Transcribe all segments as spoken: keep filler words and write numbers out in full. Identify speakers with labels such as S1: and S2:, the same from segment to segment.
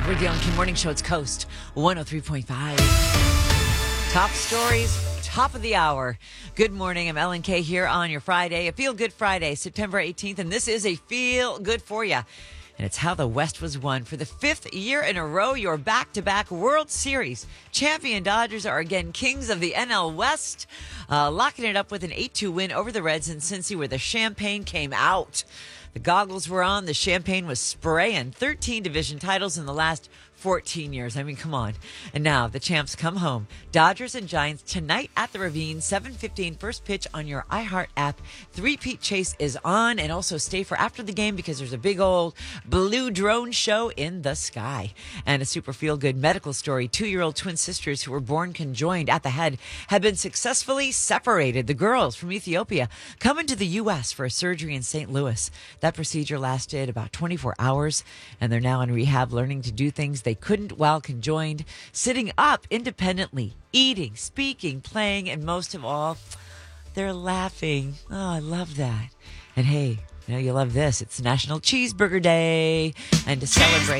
S1: We're the Ellen King Morning Show. It's Coast one oh three point five. Top stories, top of the hour. Good morning. I'm Ellen K here on your Friday. A Feel Good Friday, September eighteenth. And this is a Feel Good for you. And it's how the West was won. For the fifth year in a row, your back-to-back World Series champion Dodgers are again kings of the N L West, uh, locking it up with an eight two win over the Reds in Cincy, where the champagne came out. The goggles were on. The champagne was spraying. thirteen division titles in the last fourteen years. I mean, come on. And now the champs come home. Dodgers and Giants tonight at the Ravine, seven fifteen, first pitch on your iHeart app. Three-peat chase is on, and also stay for after the game because there's a big old blue drone show in the sky. And a super feel-good medical story. Two-year-old twin sisters who were born conjoined at the head have been successfully separated. The girls from Ethiopia coming to the U S for a surgery in Saint Louis. That procedure lasted about twenty-four hours, and they're now in rehab learning to do things they couldn't while conjoined, sitting up independently, eating, speaking, playing, and most of all, they're laughing. Oh, I love that. And hey, you know you love this. It's National Cheeseburger Day. And to celebrate,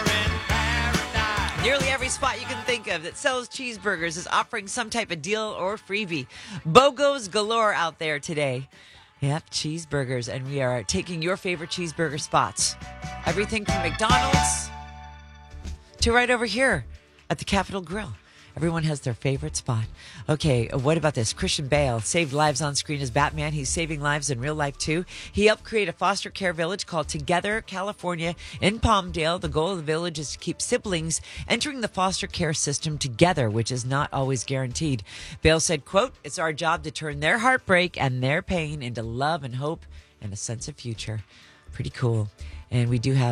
S1: nearly every spot you can think of that sells cheeseburgers is offering some type of deal or freebie. BOGOs galore out there today. Yep, cheeseburgers. And we are taking your favorite cheeseburger spots. Everything from McDonald's to right over here at the Capitol Grill. Everyone has their favorite spot. Okay, what about this? Christian Bale saved lives on screen as Batman. He's saving lives in real life, too. He helped create a foster care village called Together California in Palmdale. The goal of the village is to keep siblings entering the foster care system together, which is not always guaranteed. Bale said, quote, "It's our job to turn their heartbreak and their pain into love and hope and a sense of future." Pretty cool. And we do have